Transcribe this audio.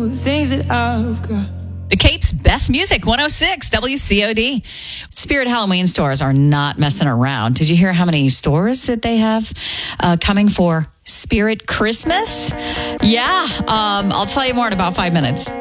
the things that I've got. The Cape's best music, 106 WCOD. Spirit Halloween stores are not messing around. Did you hear how many stores that they have coming for Spirit Christmas? Yeah, I'll tell you more in about 5 minutes.